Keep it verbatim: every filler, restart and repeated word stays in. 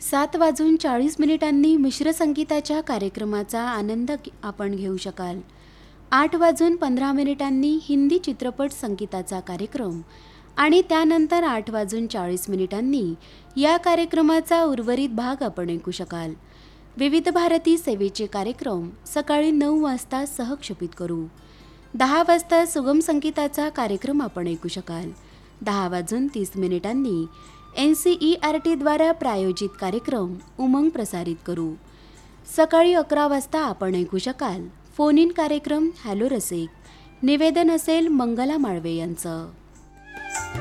सात वाजून चाळीस मिनिटांनी मिश्र संगीताच्या कार्यक्रमाचा आनंद घे- आपण घेऊ शकाल. आठ वाजून पंधरा मिनिटांनी हिंदी चित्रपट संगीताचा कार्यक्रम आणि त्यानंतर आठ वाजून चाळीस मिनिटांनी या कार्यक्रमाचा उर्वरित भाग आपण ऐकू शकाल. विविध भारती सेवेचे कार्यक्रम सकाळी नऊ वाजता सहक्षेपित करू. दहा वाजता सुगम संगीताचा कार्यक्रम आपण ऐकू शकाल. दहा वाजून तीस मिनिटांनी एन सी ई आर टीद्वारा प्रायोजित कार्यक्रम उमंग प्रसारित करू. सकाळी अकरा वाजता आपण ऐकू शकाल फोन इन कार्यक्रम हॅलो रसिक. निवेदन असेल मंगला माळवे यांचं.